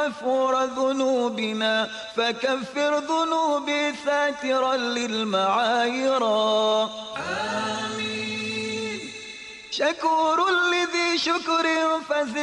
غفور ذنوبنا فكفر ذنوبي ساترا للمعايرا. آمين. شكور لذي شكر فزد